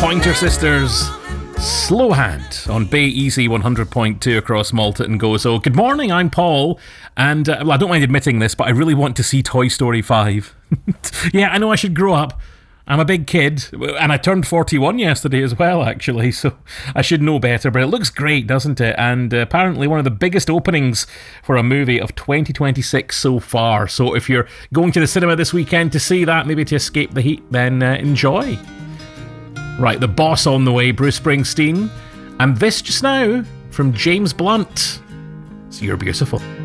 Pointer Sisters, Slow Hand on Bay Easy 100.2 across Malta and Gozo. Good morning, I'm Paul, and well, I don't mind admitting this, but I really want to see Toy Story 5. Yeah, I know I should grow up. I'm a big kid, and I turned 41 yesterday as well, actually, so I should know better, but it looks great, doesn't it? And apparently one of the biggest openings for a movie of 2026 so far. So if you're going to the cinema this weekend to see that, maybe to escape the heat, then enjoy. Right, The Boss on the way, Bruce Springsteen. And this just now from James Blunt. So You're Beautiful.